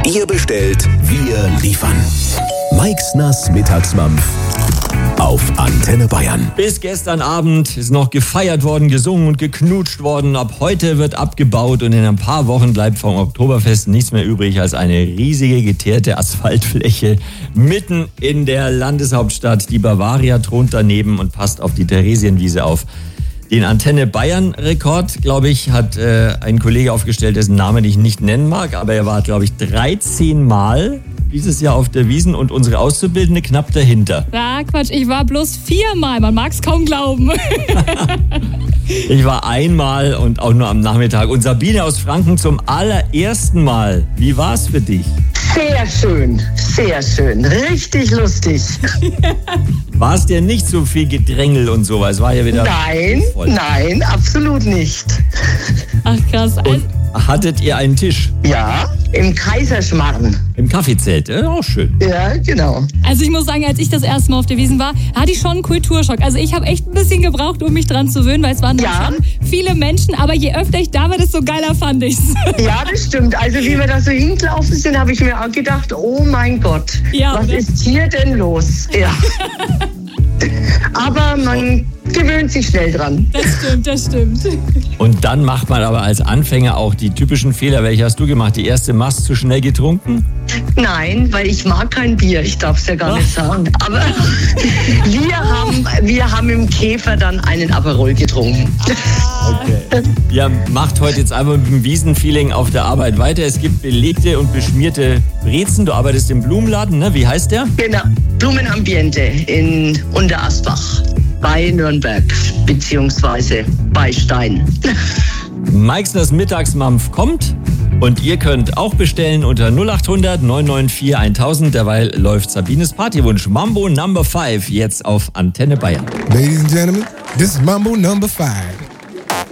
Ihr bestellt, wir liefern. Meixners Mittagsmampf auf Antenne Bayern. Bis gestern Abend ist noch gefeiert worden, gesungen und geknutscht worden. Ab heute wird abgebaut und in ein paar Wochen bleibt vom Oktoberfest nichts mehr übrig als eine riesige geteerte Asphaltfläche mitten in der Landeshauptstadt. Die Bavaria thront daneben und passt auf die Theresienwiese auf. Den Antenne Bayern-Rekord, glaube ich, hat ein Kollege aufgestellt, dessen Namen ich nicht nennen mag, aber er war, glaube ich, 13 Mal dieses Jahr auf der Wiesn und unsere Auszubildende knapp dahinter. Ja, Quatsch, ich war bloß 4 Mal, man mag's kaum glauben. Ich war einmal und auch nur am Nachmittag. Und Sabine aus Franken zum allerersten Mal. Wie war's für dich? Sehr schön, sehr schön. Richtig lustig. War es dir nicht so viel Gedrängel und sowas? War ja wieder Nein, absolut nicht. Ach krass. Und hattet ihr einen Tisch? Ja, im Kaiserschmarrn. Im Kaffeezelt, ja, auch schön. Ja, genau. Also ich muss sagen, als ich das erste Mal auf der Wiesn war, hatte ich schon einen Kulturschock. Also ich habe echt ein bisschen gebraucht, um mich dran zu gewöhnen, weil es waren schon viele Menschen. Aber je öfter ich da war, desto geiler fand ich's. Ja, das stimmt. Also wie wir da so hingelaufen sind, habe ich mir auch gedacht, oh mein Gott, was ist hier denn los? Ja. Aber man gewöhnt sich schnell dran. Das stimmt. Und dann macht man aber als Anfänger auch die typischen Fehler. Welche hast du gemacht? Die erste Mast zu schnell getrunken? Nein, weil ich mag kein Bier. Ich darf es ja gar nicht sagen. Aber wir haben im Käfer dann einen Aperol getrunken. Okay. Ja, macht heute jetzt einfach mit dem Wiesenfeeling auf der Arbeit weiter. Es gibt belegte und beschmierte Brezen. Du arbeitest im Blumenladen, ne? Wie heißt der? Genau, Blumenambiente in Unterasbach. Bei Nürnberg, beziehungsweise bei Stein. Meixners Mittagsmampf kommt und ihr könnt auch bestellen unter 0800 994 1000. Derweil läuft Sabines Partywunsch Mambo No. 5 jetzt auf Antenne Bayern. Ladies and gentlemen, this is Mambo No. 5.